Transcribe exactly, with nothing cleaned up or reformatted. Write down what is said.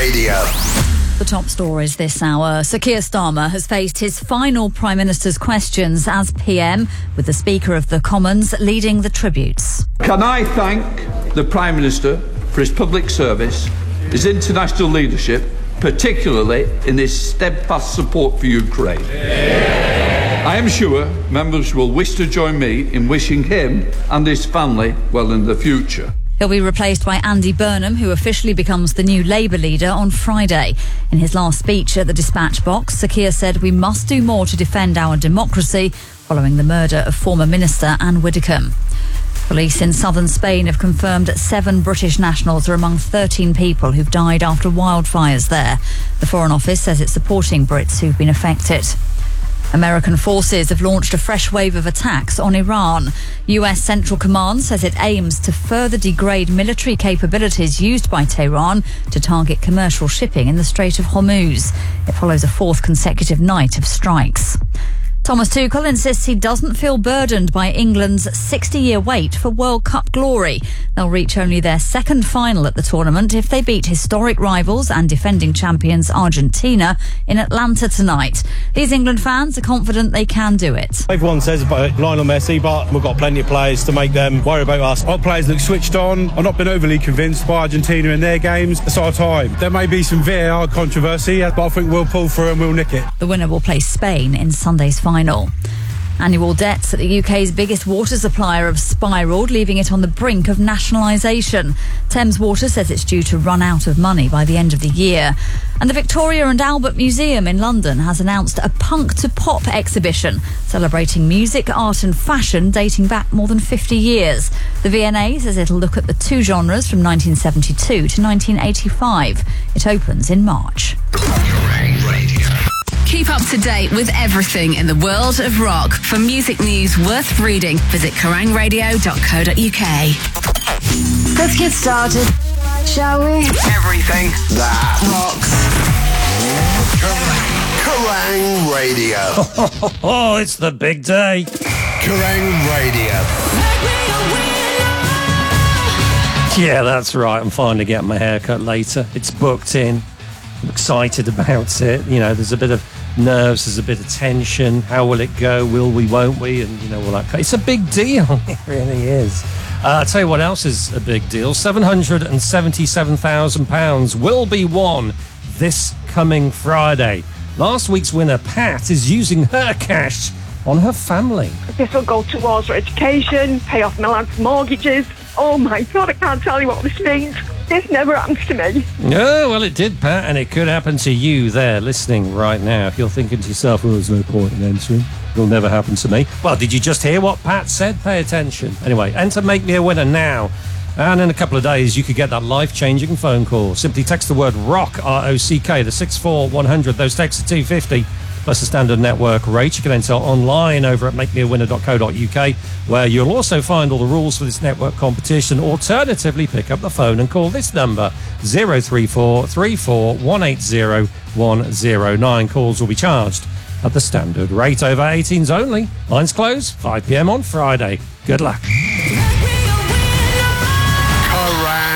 Radio. The top stories this hour. Sir Keir Starmer has faced his final Prime Minister's questions as P M, with the Speaker of the Commons leading the tributes. Can I thank the Prime Minister for his public service, his international leadership, particularly in his steadfast support for Ukraine. Yeah. I am sure members will wish to join me in wishing him and his family well in the future. He'll be replaced by Andy Burnham, who officially becomes the new Labour leader on Friday. In his last speech at the Dispatch Box, Sir Keir said we must do more to defend our democracy following the murder of former Minister Anne Widdecombe. Police in southern Spain have confirmed seven British nationals are among thirteen people who've died after wildfires there. The Foreign Office says it's supporting Brits who've been affected. American forces have launched a fresh wave of attacks on Iran. U S Central Command says it aims to further degrade military capabilities used by Tehran to target commercial shipping in the Strait of Hormuz. It follows a fourth consecutive night of strikes. Thomas Tuchel insists he doesn't feel burdened by England's sixty-year wait for World Cup glory. They'll reach only their second final at the tournament if they beat historic rivals and defending champions Argentina in Atlanta tonight. These England fans are confident they can do it. Everyone says about Lionel Messi, but we've got plenty of players to make them worry about us. Our players look switched on. I've not been overly convinced by Argentina in their games. It's our time. There may be some V A R controversy, but I think we'll pull through and we'll nick it. The winner will play Spain in Sunday's final. Annual debts at the U K's biggest water supplier have spiralled, leaving it on the brink of nationalisation. Thames Water says it's due to run out of money by the end of the year. And the Victoria and Albert Museum in London has announced a Punk to Pop exhibition celebrating music, art and fashion dating back more than fifty years. The V and A says it'll look at the two genres from nineteen seventy-two to nineteen eighty-five. It opens in March. Radio. Keep up to date with everything in the world of rock. For music news worth reading, visit kerrang radio dot co dot uk. Let's get started, shall we? Everything that rocks. Kerrang Radio. Oh, it's the big day. Kerrang Radio. Yeah, that's right. I'm finally getting my hair cut later. It's booked in. I'm excited about it. You know, there's a bit of nerves, there's a bit of tension. How will it go? Will we, won't we? And, you know, all that. It's a big deal. It really is. Uh, I'll tell you what else is a big deal. seven hundred seventy-seven thousand pounds will be won this coming Friday. Last week's winner, Pat, is using her cash on her family. This will go towards her education, pay off my lad's mortgages. Oh, my God, I can't tell you what this means. This never happens to me. Oh, well, it did, Pat, and it could happen to you there listening right now. If you're thinking to yourself, well, there's no point in answering. It'll never happen to me. Well, did you just hear what Pat said? Pay attention. Anyway, enter Make Me a Winner now. And in a couple of days, you could get that life-changing phone call. Simply text the word ROCK, R O C K, the six four one hundred. Those texts are two hundred fifty plus the standard network rate. You can enter online over at make me a winner dot co dot uk, where you'll also find all the rules for this network competition. Alternatively, pick up the phone and call this number, zero three four three four one eight zero one zero nine. Calls will be charged at the standard rate. Over eighteens only. Lines close, five p.m. on Friday. Good luck.